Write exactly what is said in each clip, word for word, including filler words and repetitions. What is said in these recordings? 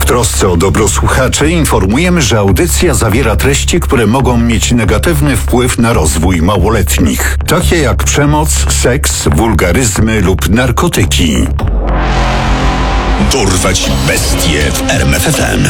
trosce o dobro słuchaczy informujemy, że audycja zawiera treści, które mogą mieć negatywny wpływ na rozwój małoletnich, takie jak przemoc, seks, wulgaryzmy lub narkotyki. Dorwać bestie w R M F F M.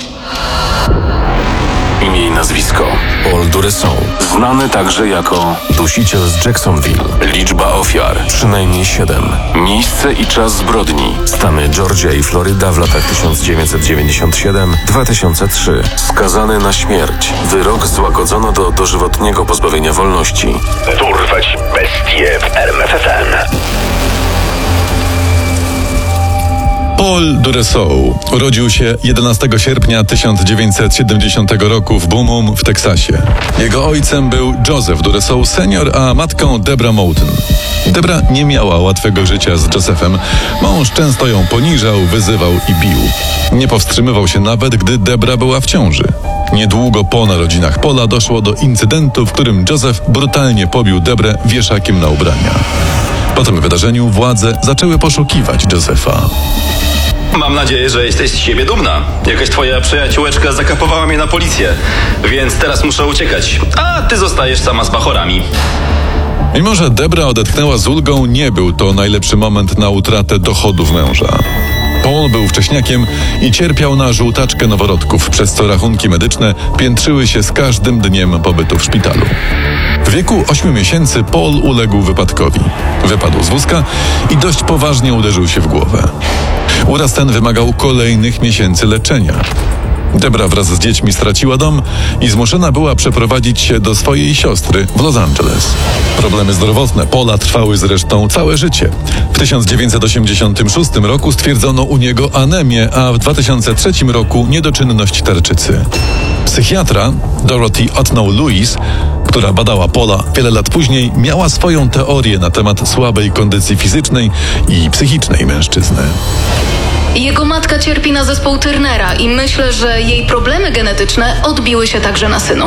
Imię i nazwisko: Paul Duresseau. Znany także jako dusiciel z Jacksonville. Liczba ofiar: przynajmniej siedem. Miejsce i czas zbrodni: Stany Georgia i Floryda w latach tysiąc dziewięćset dziewięćdziesiąt siedem do dwa tysiące trzeciego. Skazany na śmierć. Wyrok złagodzono do dożywotniego pozbawienia wolności. Dorwać bestie w R M F F M. Paul Duresseau urodził się jedenastego sierpnia tysiąc dziewięćset siedemdziesiątego roku w Beaumont w Teksasie. Jego ojcem był Joseph Duresseau senior, a matką Debra Moulton. Debra nie miała łatwego życia z Josephem. Mąż często ją poniżał, wyzywał i bił. Nie powstrzymywał się nawet, gdy Debra była w ciąży. Niedługo po narodzinach Paula doszło do incydentu, w którym Joseph brutalnie pobił Debrę wieszakiem na ubrania. Po tym wydarzeniu władze zaczęły poszukiwać Josepha. Mam nadzieję, że jesteś z siebie dumna. Jakaś twoja przyjaciółeczka zakapowała mnie na policję, więc teraz muszę uciekać, a ty zostajesz sama z bachorami. Mimo że Debra odetchnęła z ulgą, nie był to najlepszy moment na utratę dochodów męża. Paul był wcześniakiem i cierpiał na żółtaczkę noworodków, przez co rachunki medyczne piętrzyły się z każdym dniem pobytu w szpitalu. W wieku ośmiu miesięcy Paul uległ wypadkowi. Wypadł z wózka i dość poważnie uderzył się w głowę. Uraz ten wymagał kolejnych miesięcy leczenia. Debra wraz z dziećmi straciła dom i zmuszona była przeprowadzić się do swojej siostry w Los Angeles. Problemy zdrowotne Paula trwały zresztą całe życie. W tysiąc dziewięćset osiemdziesiątym szóstym roku stwierdzono u niego anemię, a w dwa tysiące trzecim roku niedoczynność tarczycy. Psychiatra Dorothy Otno-Lewis, która badała Paula wiele lat później, miała swoją teorię na temat słabej kondycji fizycznej i psychicznej mężczyzny. Jego matka cierpi na zespół Turnera i myślę, że jej problemy genetyczne odbiły się także na synu.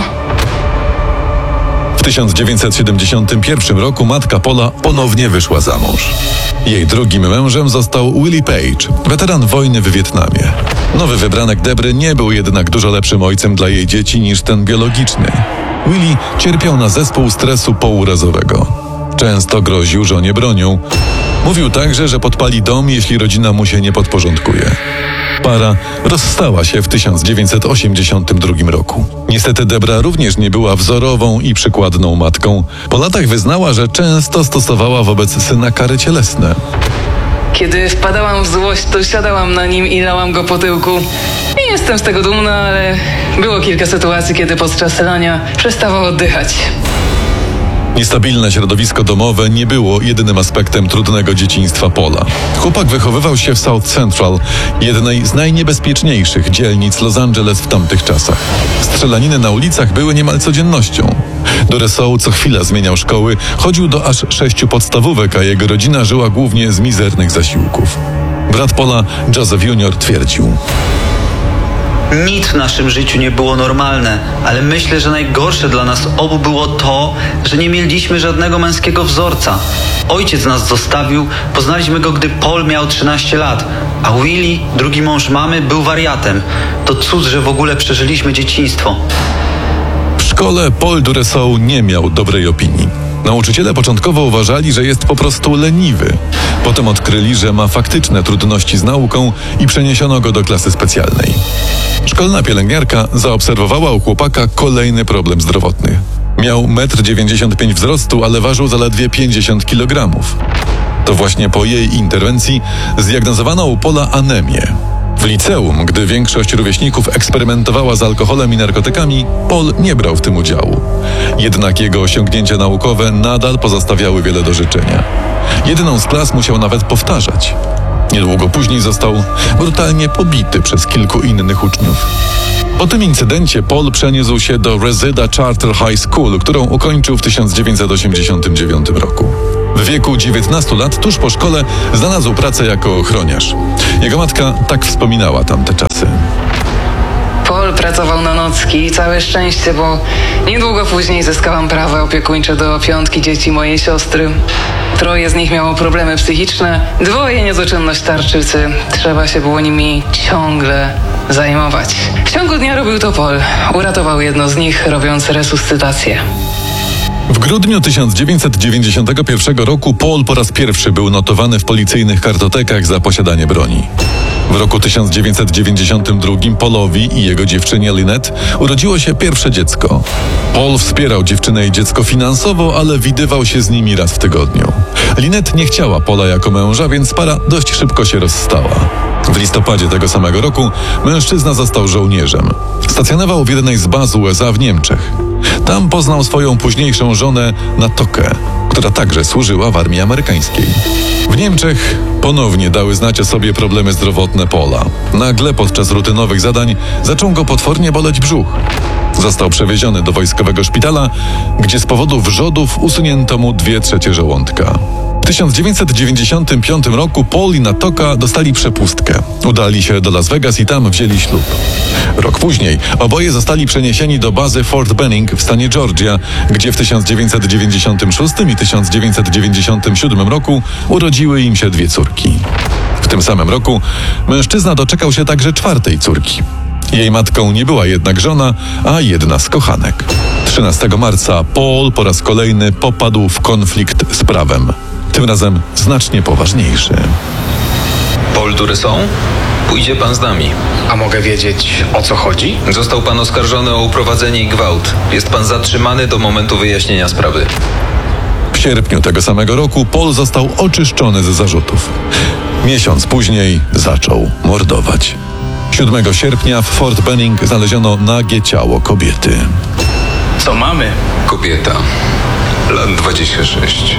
W tysiąc dziewięćset siedemdziesiątym pierwszym roku matka Paula ponownie wyszła za mąż. Jej drugim mężem został Willie Page, weteran wojny w Wietnamie. Nowy wybranek Debry nie był jednak dużo lepszym ojcem dla jej dzieci niż ten biologiczny. Willie cierpiał na zespół stresu pourazowego. Często groził żonie bronią. Mówił także, że podpali dom, jeśli rodzina mu się nie podporządkuje. Para rozstała się w tysiąc dziewięćset osiemdziesiątym drugim roku. Niestety Debra również nie była wzorową i przykładną matką. Po latach wyznała, że często stosowała wobec syna kary cielesne. Kiedy wpadałam w złość, to siadałam na nim i lałam go po tyłku. Nie jestem z tego dumna, ale było kilka sytuacji, kiedy podczas lania przestawał oddychać. Niestabilne środowisko domowe nie było jedynym aspektem trudnego dzieciństwa Paula. Chłopak wychowywał się w South Central, jednej z najniebezpieczniejszych dzielnic Los Angeles w tamtych czasach. Strzelaniny na ulicach były niemal codziennością. Duresseau co chwila zmieniał szkoły, chodził do aż sześciu podstawówek, a jego rodzina żyła głównie z mizernych zasiłków. Brat Paula, Joseph junior, twierdził: nic w naszym życiu nie było normalne, ale myślę, że najgorsze dla nas obu było to, że nie mieliśmy żadnego męskiego wzorca. Ojciec nas zostawił, poznaliśmy go, gdy Paul miał trzynaście lat, a Willie, drugi mąż mamy, był wariatem. To cud, że w ogóle przeżyliśmy dzieciństwo. W szkole Paul Duresseau nie miał dobrej opinii. Nauczyciele początkowo uważali, że jest po prostu leniwy. Potem odkryli, że ma faktyczne trudności z nauką i przeniesiono go do klasy specjalnej. Szkolna pielęgniarka zaobserwowała u chłopaka kolejny problem zdrowotny. Miał metr dziewięćdziesiąt pięć wzrostu, ale ważył zaledwie pięćdziesiąt kilogramów. To właśnie po jej interwencji zdiagnozowano u Paula anemię. W liceum, gdy większość rówieśników eksperymentowała z alkoholem i narkotykami, Paul nie brał w tym udziału. Jednak jego osiągnięcia naukowe nadal pozostawiały wiele do życzenia. Jedną z klas musiał nawet powtarzać. Niedługo później został brutalnie pobity przez kilku innych uczniów. Po tym incydencie Paul przeniósł się do Reseda Charter High School, którą ukończył w tysiąc dziewięćset osiemdziesiątym dziewiątym roku. W wieku dziewiętnastu lat, tuż po szkole, znalazł pracę jako ochroniarz. Jego matka tak wspominała tamte czasy. Paul Paul pracował na nocki i całe szczęście, bo niedługo później zyskałam prawa opiekuńcze do piątki dzieci mojej siostry. Troje z nich miało problemy psychiczne, dwoje niedoczynność tarczycy. Trzeba się było nimi ciągle zajmować. W ciągu dnia robił to Paul. Uratował jedno z nich, robiąc resuscytację. W grudniu tysiąc dziewięćset dziewięćdziesiątego pierwszego roku Paul po raz pierwszy był notowany w policyjnych kartotekach za posiadanie broni. W roku tysiąc dziewięćset dziewięćdziesiątym drugim Paulowi i jego dziewczynie Lynette urodziło się pierwsze dziecko. Paul wspierał dziewczynę i dziecko finansowo, ale widywał się z nimi raz w tygodniu. Lynette nie chciała Paula jako męża, więc para dość szybko się rozstała. W listopadzie tego samego roku mężczyzna został żołnierzem. Stacjonował w jednej z baz U S A w Niemczech. Tam poznał swoją późniejszą żonę Natokę, która także służyła w armii amerykańskiej. W Niemczech ponownie dały znać o sobie problemy zdrowotne Paula. Nagle podczas rutynowych zadań zaczął go potwornie boleć brzuch. Został przewieziony do wojskowego szpitala, gdzie z powodu wrzodów usunięto mu dwie trzecie żołądka. W tysiąc dziewięćset dziewięćdziesiątym piątym roku Paul i Natoka dostali przepustkę. Udali się do Las Vegas i tam wzięli ślub. Rok później oboje zostali przeniesieni do bazy Fort Benning w stanie Georgia, gdzie w tysiąc dziewięćset dziewięćdziesiątym szóstym i tysiąc dziewięćset dziewięćdziesiątym siódmym roku urodziły im się dwie córki. W tym samym roku mężczyzna doczekał się także czwartej córki. Jej matką nie była jednak żona, a jedna z kochanek. trzynastego marca Paul po raz kolejny popadł w konflikt z prawem. Tym razem znacznie poważniejszy. Paul Duresson? Pójdzie pan z nami. A mogę wiedzieć, o co chodzi? Został pan oskarżony o uprowadzenie i gwałt. Jest pan zatrzymany do momentu wyjaśnienia sprawy. W sierpniu tego samego roku Paul został oczyszczony ze zarzutów. Miesiąc później zaczął mordować. siódmego sierpnia w Fort Benning znaleziono nagie ciało kobiety. Co mamy? Kobieta, lat dwadzieścia sześć.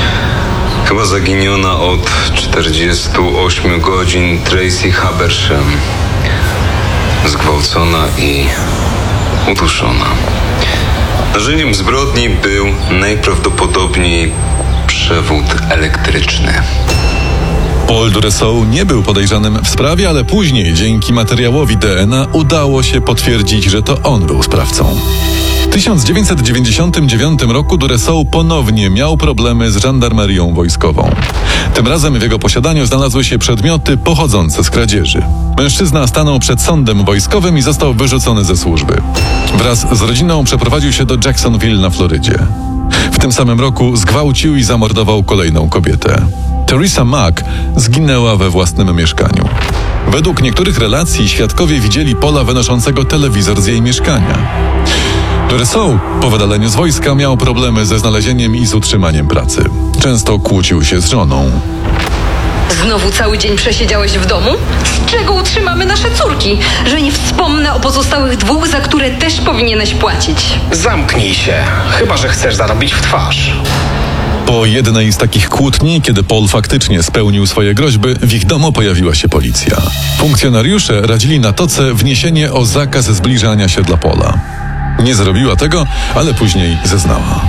Chyba zaginiona od czterdziestu ośmiu godzin. Tracy Habersham. Zgwałcona i uduszona. Narzędziem zbrodni był najprawdopodobniej przewód elektryczny. Paul Duresson nie był podejrzanym w sprawie, ale później dzięki materiałowi D N A udało się potwierdzić, że to on był sprawcą. W tysiąc dziewięćset dziewięćdziesiątym dziewiątym roku Duresson ponownie miał problemy z żandarmerią wojskową. Tym razem w jego posiadaniu znalazły się przedmioty pochodzące z kradzieży. Mężczyzna stanął przed sądem wojskowym i został wyrzucony ze służby. Wraz z rodziną przeprowadził się do Jacksonville na Florydzie. W tym samym roku zgwałcił i zamordował kolejną kobietę. Teresa Mack zginęła we własnym mieszkaniu. Według niektórych relacji świadkowie widzieli Paula wynoszącego telewizor z jej mieszkania. Duresson po wydaleniu z wojska miał problemy ze znalezieniem i z utrzymaniem pracy. Często kłócił się z żoną. Znowu cały dzień przesiedziałeś w domu? Z czego utrzymamy nasze córki? Że nie wspomnę o pozostałych dwóch, za które też powinieneś płacić. Zamknij się, chyba że chcesz zarobić w twarz. Po jednej z takich kłótni, kiedy Paul faktycznie spełnił swoje groźby, w ich domu pojawiła się policja. Funkcjonariusze radzili Natoce wniesienie o zakaz zbliżania się dla Paula. Nie zrobiła tego, ale później zeznała.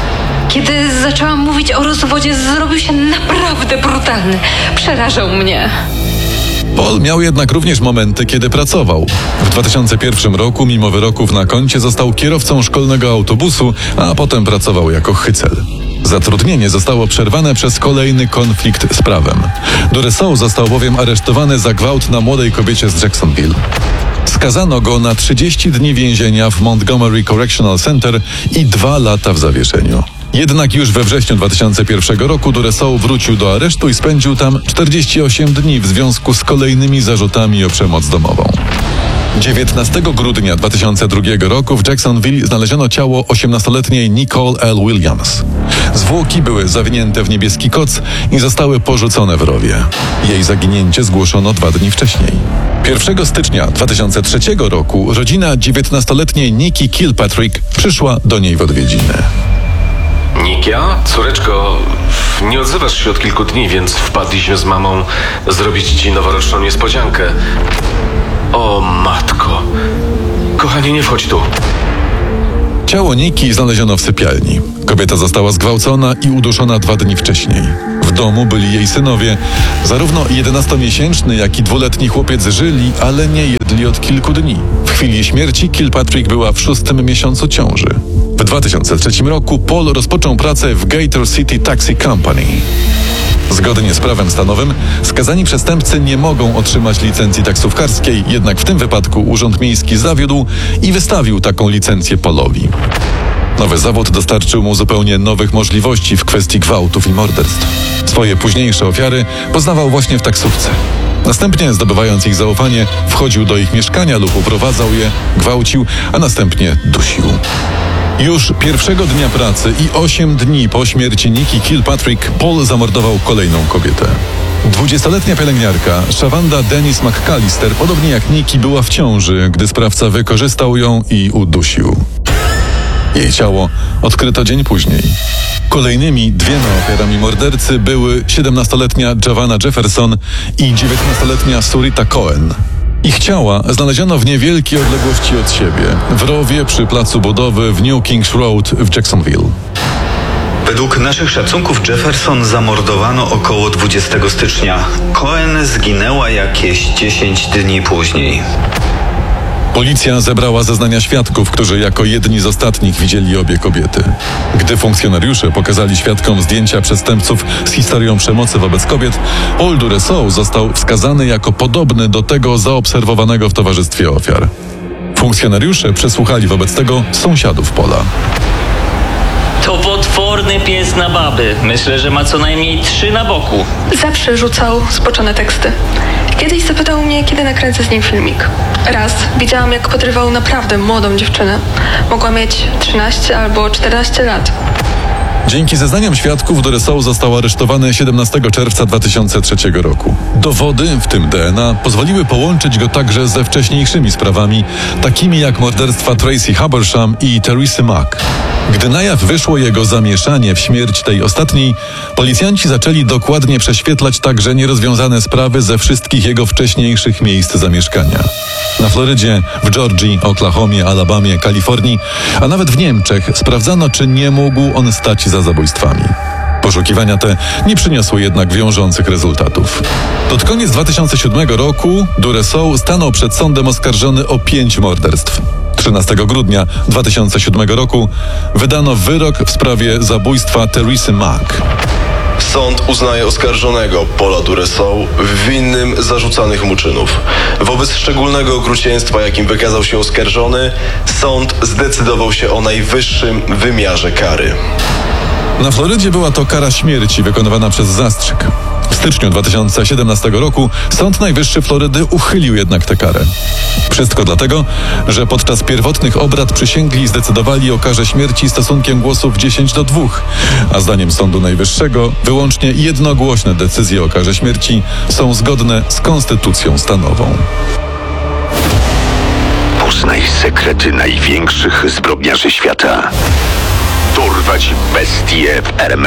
Kiedy zaczęłam mówić o rozwodzie, zrobił się naprawdę brutalny. Przerażał mnie. Paul miał jednak również momenty, kiedy pracował. W dwa tysiące pierwszym roku, mimo wyroków na koncie, został kierowcą szkolnego autobusu, a potem pracował jako hycel. Zatrudnienie zostało przerwane przez kolejny konflikt z prawem. Duresson został bowiem aresztowany za gwałt na młodej kobiecie z Jacksonville. Skazano go na trzydzieści dni więzienia w Montgomery Correctional Center i dwa lata w zawieszeniu. Jednak już we wrześniu dwa tysiące pierwszego roku Duresson wrócił do aresztu i spędził tam czterdzieści osiem dni w związku z kolejnymi zarzutami o przemoc domową. dziewiętnastego grudnia dwa tysiące drugiego roku w Jacksonville znaleziono ciało osiemnastoletniej Nicole L. Williams. Zwłoki były zawinięte w niebieski koc i zostały porzucone w rowie. Jej zaginięcie zgłoszono dwa dni wcześniej. pierwszego stycznia dwa tysiące trzeciego roku rodzina dziewiętnastoletniej Nikki Kilpatrick przyszła do niej w odwiedziny. Nikia? Córeczko, nie odzywasz się od kilku dni, więc wpadliśmy z mamą zrobić ci noworoczną niespodziankę. O matko. Kochanie, nie wchodź tu. Ciało Nikki znaleziono w sypialni. Kobieta została zgwałcona i uduszona dwa dni wcześniej. W domu byli jej synowie. Zarówno jedenastomiesięczny, jak i dwuletni chłopiec żyli, ale nie jedli od kilku dni. W chwili śmierci Kilpatrick była w szóstym miesiącu ciąży. W dwa tysiące trzecim roku Paul rozpoczął pracę w Gator City Taxi Company. Zgodnie z prawem stanowym skazani przestępcy nie mogą otrzymać licencji taksówkarskiej, jednak w tym wypadku Urząd Miejski zawiódł i wystawił taką licencję Paulowi. Nowy zawód dostarczył mu zupełnie nowych możliwości w kwestii gwałtów i morderstw. Swoje późniejsze ofiary poznawał właśnie w taksówce. Następnie, zdobywając ich zaufanie, wchodził do ich mieszkania lub uprowadzał je, gwałcił, a następnie dusił. Już pierwszego dnia pracy i osiem dni po śmierci Nikki Kilpatrick Paul zamordował kolejną kobietę. Dwudziestoletnia pielęgniarka Shavanda Dennis McAllister, podobnie jak Nikki, była w ciąży, gdy sprawca wykorzystał ją i udusił. Jej ciało odkryto dzień później. Kolejnymi dwiema ofiarami mordercy były siedemnastoletnia Javanna Jefferson i dziewiętnastoletnia Surita Cohen. Ich ciała znaleziono w niewielkiej odległości od siebie, w rowie przy placu budowy w New Kings Road w Jacksonville. Według naszych szacunków Jefferson zamordowano około dwudziestego stycznia. Cohen zginęła jakieś dziesięć dni później. Policja zebrała zeznania świadków, którzy jako jedni z ostatnich widzieli obie kobiety. Gdy funkcjonariusze pokazali świadkom zdjęcia przestępców z historią przemocy wobec kobiet, Paul Duresault został wskazany jako podobny do tego zaobserwowanego w towarzystwie ofiar. Funkcjonariusze przesłuchali wobec tego sąsiadów Paula. To potworny pies na baby. Myślę, że ma co najmniej trzy na boku. Zawsze rzucał spoczone teksty. Kiedyś zapytał mnie, kiedy nakręcę z nim filmik. Raz widziałam, jak podrywał naprawdę młodą dziewczynę. Mogła mieć trzynaście albo czternaście lat. Dzięki zeznaniom świadków Duresault został aresztowany siedemnastego czerwca dwa tysiące trzeciego roku. Dowody, w tym D N A, pozwoliły połączyć go także ze wcześniejszymi sprawami, takimi jak morderstwa Tracy Habersham i Teresy Mack. Gdy na jaw wyszło jego zamieszanie w śmierć tej ostatniej, policjanci zaczęli dokładnie prześwietlać także nierozwiązane sprawy ze wszystkich jego wcześniejszych miejsc zamieszkania. Na Florydzie, w Georgii, Oklahomie, Alabamie, Kalifornii, a nawet w Niemczech sprawdzano, czy nie mógł on stać za zabójstwami. Poszukiwania te nie przyniosły jednak wiążących rezultatów. Pod koniec dwa tysiące siódmego roku Duresault stanął przed sądem oskarżony o pięć morderstw. trzynastego grudnia dwa tysiące siódmego roku wydano wyrok w sprawie zabójstwa Teresy Mack. Sąd uznaje oskarżonego Paula Duresault winnym zarzucanych mu czynów. Wobec szczególnego okrucieństwa, jakim wykazał się oskarżony, sąd zdecydował się o najwyższym wymiarze kary. Na Florydzie była to kara śmierci wykonywana przez zastrzyk. W styczniu dwa tysiące siedemnastego roku Sąd Najwyższy Florydy uchylił jednak tę karę. Wszystko dlatego, że podczas pierwotnych obrad przysięgli zdecydowali o karze śmierci stosunkiem głosów dziesięć do dwóch, a zdaniem Sądu Najwyższego wyłącznie jednogłośne decyzje o karze śmierci są zgodne z konstytucją stanową. Poznaj sekrety największych zbrodniarzy świata. Dorwać bestie w R M